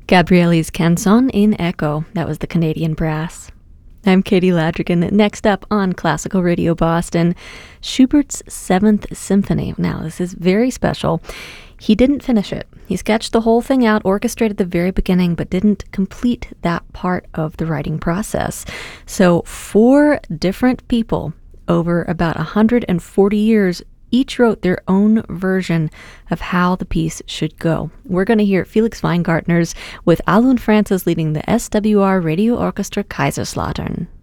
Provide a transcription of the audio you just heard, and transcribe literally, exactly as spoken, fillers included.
Gabriele's Canzone in Echo. That was the Canadian Brass. I'm Katie Ladrigan. Next up on Classical Radio Boston, Schubert's Seventh Symphony. Now, this is very special. He didn't finish it. He sketched the whole thing out, orchestrated the very beginning, but didn't complete that part of the writing process. So four different people over about one hundred forty years each wrote their own version of how the piece should go. We're going to hear Felix Weingartner's with Alun Francis leading the S W R Radio Orchestra Kaiserslautern.